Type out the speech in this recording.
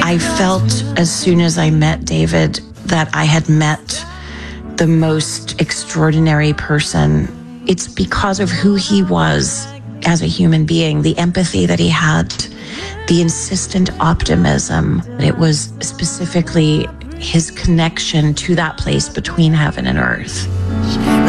I felt as soon as I met David that I had met the most extraordinary person. It's because of who he was as a human being, the empathy that he had, the insistent optimism. It was specifically his connection to that place between heaven and earth.